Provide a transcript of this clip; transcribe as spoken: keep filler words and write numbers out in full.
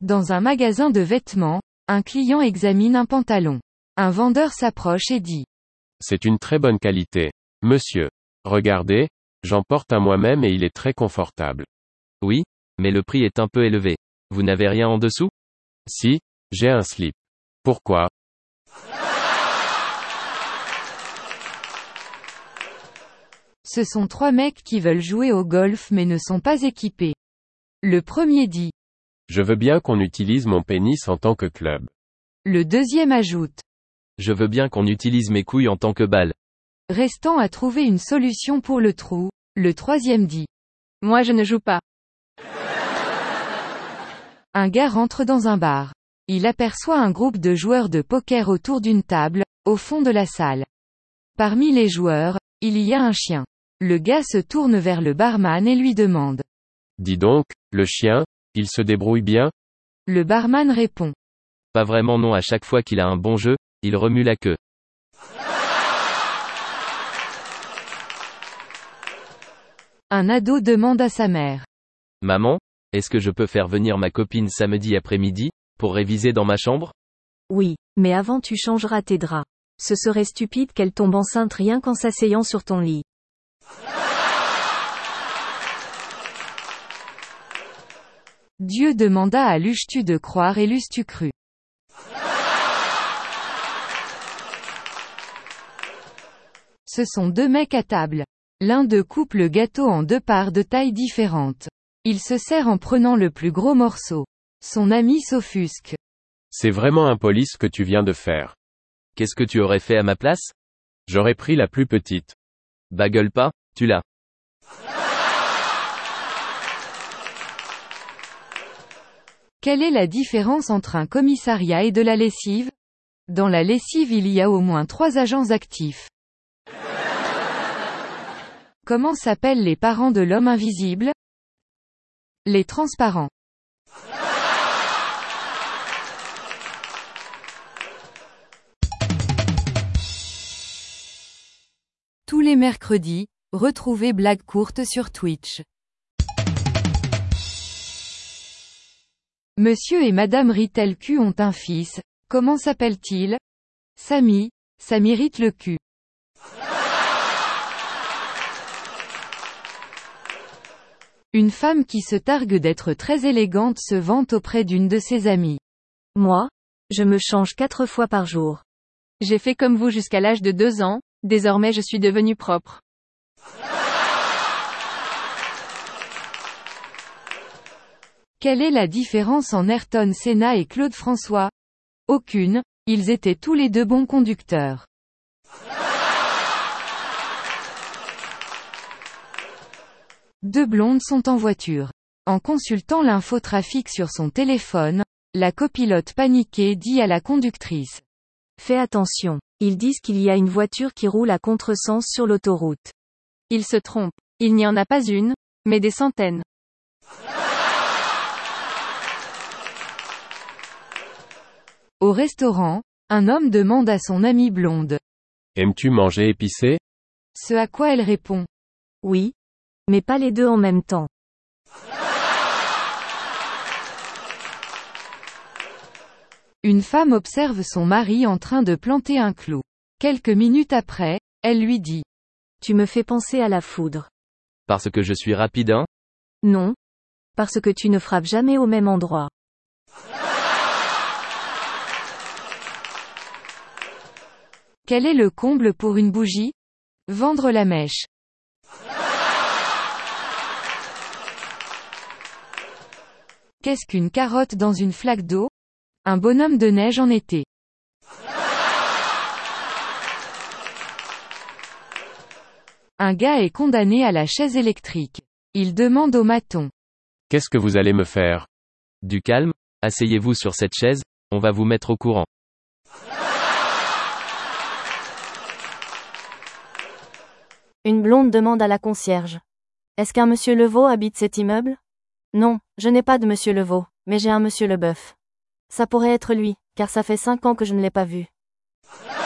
Dans un magasin de vêtements, un client examine un pantalon. Un vendeur s'approche et dit. C'est une très bonne qualité. Monsieur. Regardez, j'en porte un moi-même et il est très confortable. Oui, mais le prix est un peu élevé. Vous n'avez rien en dessous? Si, j'ai un slip. Pourquoi? Ce sont trois mecs qui veulent jouer au golf mais ne sont pas équipés. Le premier dit. Je veux bien qu'on utilise mon pénis en tant que club. Le deuxième ajoute. Je veux bien qu'on utilise mes couilles en tant que balle. Restant à trouver une solution pour le trou, le troisième dit. Moi je ne joue pas. Un gars rentre dans un bar. Il aperçoit un groupe de joueurs de poker autour d'une table, au fond de la salle. Parmi les joueurs, il y a un chien. Le gars se tourne vers le barman et lui demande. Dis donc, le chien, il se débrouille bien? Le barman répond. Pas vraiment non, à chaque fois qu'il a un bon jeu, il remue la queue. Un ado demande à sa mère. Maman, est-ce que je peux faire venir ma copine samedi après-midi, pour réviser dans ma chambre? Oui, mais avant tu changeras tes draps. Ce serait stupide qu'elle tombe enceinte rien qu'en s'asseyant sur ton lit. Dieu demanda à l'euches-tu de croire et l'eusses-tu cru. Ce sont deux mecs à table. L'un d'eux coupe le gâteau en deux parts de taille différentes. Il se sert en prenant le plus gros morceau. Son ami s'offusque. C'est vraiment impoli ce que tu viens de faire. Qu'est-ce que tu aurais fait à ma place? J'aurais pris la plus petite. Bah gueule pas, tu l'as. Quelle est la différence entre un commissariat et de la lessive? Dans la lessive il y a au moins trois agents actifs. Comment s'appellent les parents de l'homme invisible? Les transparents. Tous les mercredis, retrouvez Blagues courtes sur Twitch. Monsieur et Madame Ritel Q ont un fils. Comment s'appelle-t-il? Samy. Ça mérite le cul. Une femme qui se targue d'être très élégante se vante auprès d'une de ses amies. Moi, je me change quatre fois par jour. J'ai fait comme vous jusqu'à l'âge de deux ans, désormais je suis devenue propre. Quelle est la différence en Ayrton Senna et Claude François? Aucune, ils étaient tous les deux bons conducteurs. Deux blondes sont en voiture. En consultant l'infotrafic sur son téléphone, la copilote paniquée dit à la conductrice. Fais attention, ils disent qu'il y a une voiture qui roule à contresens sur l'autoroute. Ils se trompent. Il n'y en a pas une, mais des centaines. Au restaurant, un homme demande à son amie blonde. Aimes-tu manger épicé? Ce à quoi elle répond. Oui. Mais pas les deux en même temps. Une femme observe son mari en train de planter un clou. Quelques minutes après, elle lui dit. Tu me fais penser à la foudre. Parce que je suis rapide, hein? Non. Parce que tu ne frappes jamais au même endroit. Quel est le comble pour une bougie? Vendre la mèche. Qu'est-ce qu'une carotte dans une flaque d'eau? Un bonhomme de neige en été. Un gars est condamné à la chaise électrique. Il demande au maton. Qu'est-ce que vous allez me faire? Du calme, asseyez-vous sur cette chaise, on va vous mettre au courant. Une blonde demande à la concierge. Est-ce qu'un monsieur Levaux habite cet immeuble? Non, je n'ai pas de monsieur Levaux, mais j'ai un monsieur Leboeuf. Ça pourrait être lui, car ça fait cinq ans que je ne l'ai pas vu.